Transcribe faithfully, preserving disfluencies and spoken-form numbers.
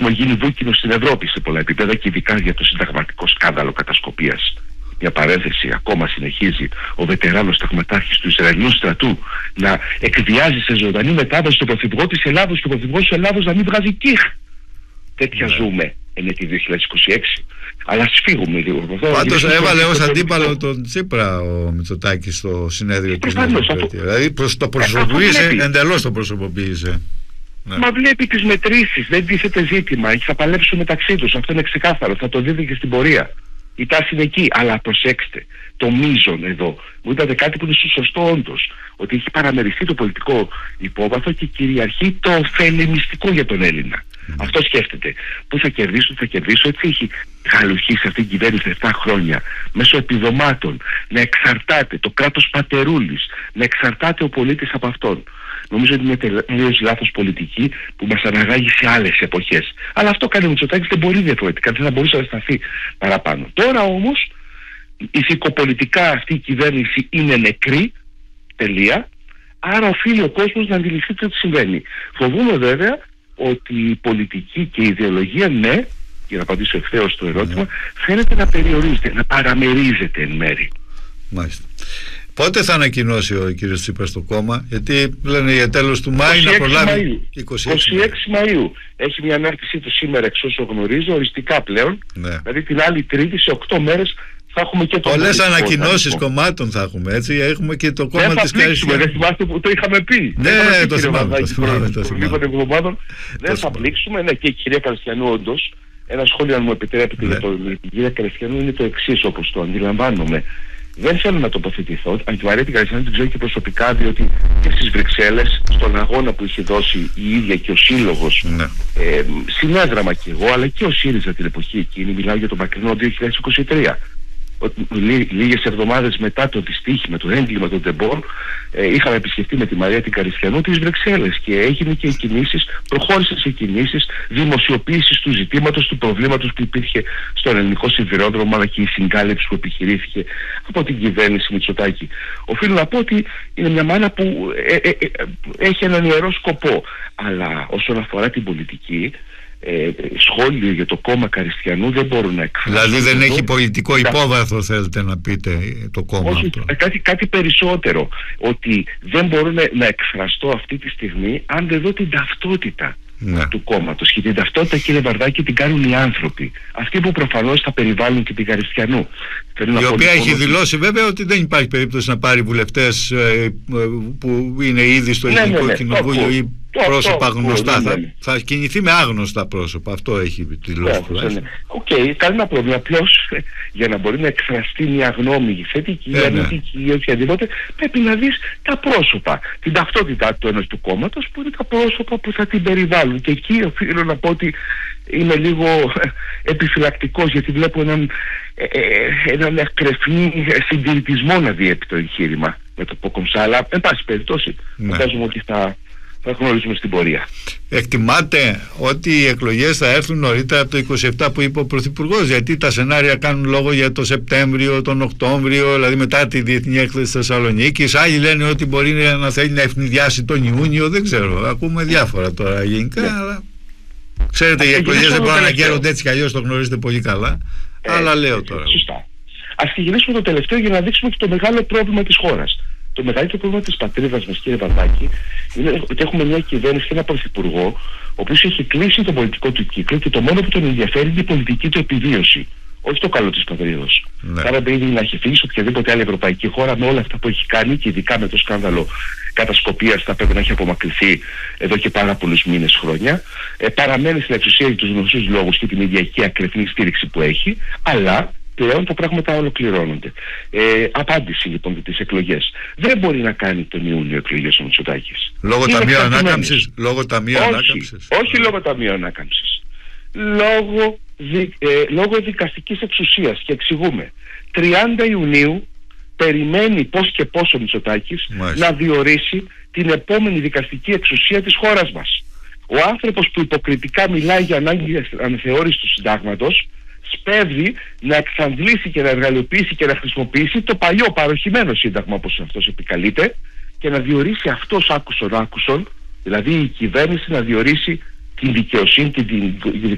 έχουμε γίνει βούκινο στην Ευρώπη σε πολλά επίπεδα και ειδικά για το συνταγματικό σκάνδαλο κατασκοπίας. Μια παρένθεση, ακόμα συνεχίζει ο βετεράνος σταγματάρχης του Ισραηλινού στρατού να εκβιάζει σε ζωντανή μετάδοση τον Πρωθυπουργό της Ελλάδος και τον Πρωθυπουργό της Ελλάδος να μην βγάζει κύχ. Τέτοια yeah. ζούμε εν έτη δύο χιλιάδες είκοσι έξι. Αλλά ας φύγουμε λίγο από εδώ. Πάντως έβαλε ως αντίπαλο τον Τσίπρα ο Μητσοτάκης στο συνέδριο της Νέας Δημοκρατίας. Δηλαδή προς το προσωποποίησε, εντελώς το προσωποποίησε. Ναι. Μα βλέπει τις μετρήσεις, δεν τίθεται ζήτημα, θα παλέψουν μεταξύ τους, αυτό είναι ξεκάθαρο, θα το δείτε και στην πορεία. Η τάση είναι εκεί, αλλά προσέξτε, το μείζον εδώ, μου είπατε κάτι που είναι σωστό όντως, ότι έχει παραμεριστεί το πολιτικό υπόβαθρο και κυριαρχεί το ωφελημιστικό για τον Έλληνα. Mm. Αυτό σκέφτεται. Πού θα κερδίσω, θα κερδίσω, έτσι έχει γαλουχίσει αυτή η κυβέρνηση επτά χρόνια, μέσω επιδομάτων, να εξαρτάται το κράτος πατερούλης, να εξαρτάται ο πολίτης από αυτόν. Νομίζω ότι είναι τελείως λάθος πολιτική που μας αναγάγει σε άλλες εποχές. Αλλά αυτό κάνει ο Μητσοτάκης, δεν μπορεί διαφορετικά, δεν θα μπορούσε να σταθεί παραπάνω. Τώρα όμως, ηθικοπολιτικά αυτή η κυβέρνηση είναι νεκρή, τελεία, άρα οφείλει ο κόσμος να αντιληφθεί τι συμβαίνει. Φοβούμαι βέβαια ότι η πολιτική και η ιδεολογία, ναι, για να απαντήσω ευθέως στο ερώτημα, φαίνεται να περιορίζεται, να παραμερίζεται εν μέρη. Μάλιστα. Πότε θα ανακοινώσει ο κύριος Τσίπρας το κόμμα, γιατί λένε για τέλος του Μάη να προλάβει. είκοσι έξι Μαΐου. Έχει μια ανάρτησή του σήμερα, εξ όσο γνωρίζω, οριστικά πλέον. Ναι. Δηλαδή την άλλη Τρίτη σε οκτώ μέρες θα έχουμε και το. Πολλές ανακοινώσεις κομμάτων θα έχουμε, έτσι. Έχουμε και το κόμμα της Καριστιανού. Δεν θυμάστε που το είχαμε πει. Ναι, ναι, το θυμάμαι. Δεν θα πλήξουμε, ναι, και η κυρία Καριστιανού όντως. Ένα σχόλιο, αν μου επιτρέπετε, για την κυρία Καριστιανού είναι το εξής, όπως το αντιλαμβάνομαι. Δεν θέλω να τοποθετηθώ. Αν την Μαρία την Καριστιανού την ξέρω και προσωπικά, διότι και στις Βρυξέλλες, στον αγώνα που είχε δώσει η ίδια και ο Σύλλογος, ναι. ε, συνέδραμα κι εγώ, αλλά και ο ΣΥΡΙΖΑ την εποχή εκείνη, μιλάω για το μακρινό δύο χιλιάδες είκοσι τρία. Λί, λίγες εβδομάδες μετά το δυστύχημα, το έγκλημα των Τεμπών, ε, είχαμε επισκεφτεί με τη Μαρία την Καριστιανού τις Βρυξέλλες και έγινε και οι κινήσεις, προχώρησε σε κινήσεις δημοσιοποίησης του ζητήματος, του προβλήματος που υπήρχε στον ελληνικό σιδηρόδρομο, αλλά και η συγκάλυψη που επιχειρήθηκε από την κυβέρνηση Μητσοτάκη. Οφείλω να πω ότι είναι μια μάνα που ε, ε, ε, έχει έναν ιερό σκοπό, αλλά όσον αφορά την πολιτική, Ε, σχόλιο για το κόμμα Καριστιανού δεν μπορούν να εκφράσουν. Δηλαδή δεν έχει πολιτικό υπόβαθρο, θέλετε να πείτε, το κόμμα όχι, αυτό. Κάτι, κάτι περισσότερο, ότι δεν μπορώ να, να εκφραστώ αυτή τη στιγμή αν δεν δω την ταυτότητα, ναι, του κόμματος. Και την ταυτότητα, κύριε Βαρδάκη, την κάνουν οι άνθρωποι, αυτοί που προφανώς θα περιβάλλουν και την Καριστιανού. Η οποία έχει δηλώσει βέβαια ότι δεν υπάρχει περίπτωση να πάρει βουλευτές ε, που είναι ήδη στο ελληνικό, ναι, ναι, ναι, κοινοβούλιο το, ή πρόσωπα το, γνωστά. Το, ναι, ναι. Θα, θα κινηθεί με άγνωστα πρόσωπα. Αυτό έχει δηλώσει. Οκ, okay, κανένα πρόβλημα. Απλώς για να μπορεί να εκφραστεί μια γνώμη θετική ή ε, αρνητική ή οποιαδήποτε, πρέπει να δεις τα πρόσωπα, την ταυτότητά του ενός του κόμματος, που είναι τα πρόσωπα που θα την περιβάλλουν. Και εκεί οφείλω να πω ότι είμαι λίγο επιφυλακτικός, γιατί βλέπω έναν, ε, έναν εκρεφνή συντηρητισμό να διέπει το εγχείρημα με το Ποκομψά, αλλά εν πάση περιπτώσει φαντάζομαι ότι θα, θα γνωρίζουμε στην πορεία. Εκτιμάτε ότι οι εκλογές θα έρθουν νωρίτερα από το είκοσι επτά που είπε ο Πρωθυπουργός, γιατί τα σενάρια κάνουν λόγο για το Σεπτέμβριο, τον Οκτώβριο, δηλαδή μετά τη Διεθνή Έκθεση της Θεσσαλονίκης. Άλλοι λένε ότι μπορεί να θέλει να ευνηδιάσει τον Ιούνιο, δεν ξέρω, ακούμε διάφορα τώρα γενικά, ναι, αλλά ξέρετε, οι εκλογές δεν μπορούν να γέρονται έτσι κι αλλιώς, το γνωρίζετε πολύ καλά, ε, αλλά λέω τώρα. Σωστά. Ας ξεκινήσουμε το τελευταίο για να δείξουμε και το μεγάλο πρόβλημα της χώρας. Το μεγαλύτερο πρόβλημα της πατρίδας μας, κύριε Βαρδάκη, είναι ότι έχουμε μια κυβέρνηση και ένα πρωθυπουργό, ο οποίος έχει κλείσει τον πολιτικό του κύκλο και το μόνο που τον ενδιαφέρει είναι η πολιτική του επιβίωση. Όχι το καλό της πατρίδας. Ναι. Άρα πρέπει να έχει φύγει σε οποιαδήποτε άλλη ευρωπαϊκή χώρα με όλα αυτά που έχει κάνει, και ειδικά με το σκάνδαλο κατασκοπίας θα πρέπει να έχει απομακρυνθεί εδώ και πάρα πολλούς μήνες, χρόνια. Ε, παραμένει στην εξουσία για τους γνωστούς λόγους και την ίδια ακρεφνή στήριξη που έχει, αλλά πλέον τα πράγματα ολοκληρώνονται. Ε, απάντηση λοιπόν για τις εκλογές. Δεν μπορεί να κάνει τον Ιούνιο εκλογές ο Μητσοτάκης. Λόγω ταμείου ανάκαμψης. Λόγω ταμείου ανάκαμψης. Όχι λόγω ταμείου ανάκαμψης. Λόγω, δι, ε, λόγω δικαστικής εξουσίας. Και εξηγούμε. τριάντα Ιουνίου περιμένει πώς και πώς ο Μητσοτάκης να διορίσει την επόμενη δικαστική εξουσία της χώρας μας. Ο άνθρωπος που υποκριτικά μιλάει για ανάγκη αναθεώρηση του συντάγματος σπέβδει να εξαντλήσει και να εργαλειοποιήσει και να χρησιμοποιήσει το παλιό παροχημένο σύνταγμα, όπως αυτός επικαλείται, και να διορίσει αυτός άκουσον άκουσον, δηλαδή η κυβέρνηση να διορίσει την δικαιοσύνη και την